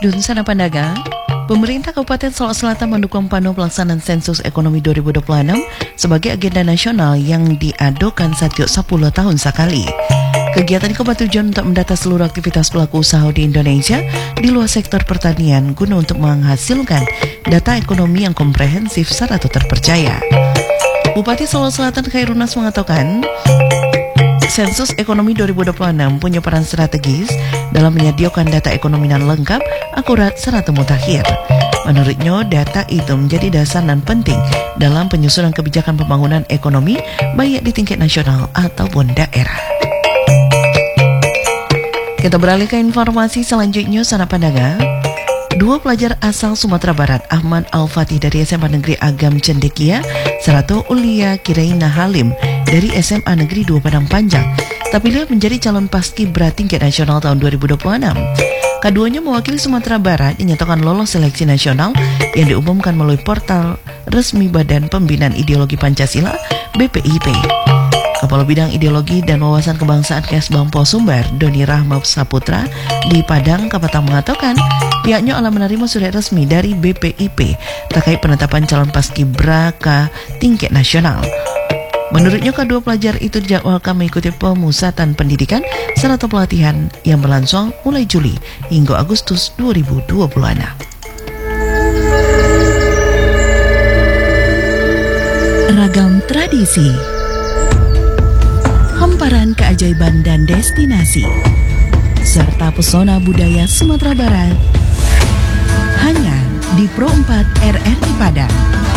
Dun Sana Pandaga, pemerintah Kabupaten Solok Selatan mendukung penuh pelaksanaan sensus ekonomi 2026 sebagai agenda nasional yang diadokan setiap 10 tahun sekali. Kegiatan ini bertujuan untuk mendata seluruh aktivitas pelaku usaha di Indonesia di luar sektor pertanian guna untuk menghasilkan data ekonomi yang komprehensif serta terpercaya. Bupati Solok Selatan Khairunas mengatakan, sensus ekonomi 2026 punya peran strategis dalam menyediakan data ekonomi yang lengkap, akurat, serta mutakhir. Menurutnya, data itu menjadi dasar dan penting dalam penyusunan kebijakan pembangunan ekonomi baik di tingkat nasional ataupun daerah. Kita beralih ke informasi selanjutnya, Sana Pandaga. Dua pelajar asal Sumatera Barat, Ahmad Al-Fatih dari SMA Negeri Agam Cendekia, serta Ulia Kiraina Halim dari SMA Negeri 2 Padang Panjang, terpilih menjadi calon paskibra tingkat nasional tahun 2026. Keduanya mewakili Sumatera Barat dinyatakan lolos seleksi nasional yang diumumkan melalui portal resmi Badan Pembinaan Ideologi Pancasila (BPIP). Kepala Bidang Ideologi dan Wawasan Kebangsaan Kesbangpo Sumbar, Doni Rahmat Saputra di Padang Kapatang mengatakan pihaknya telah menerima surat resmi dari BPIP terkait penetapan calon paskibraka tingkat nasional. Menurutnya, kedua pelajar itu dijadwalkan mengikuti pemusatan pendidikan serta pelatihan yang berlangsung mulai Juli hingga Agustus 2026. Ragam tradisi, hamparan keajaiban dan destinasi, serta pesona budaya Sumatera Barat hanya di Pro 4 RRI Padang.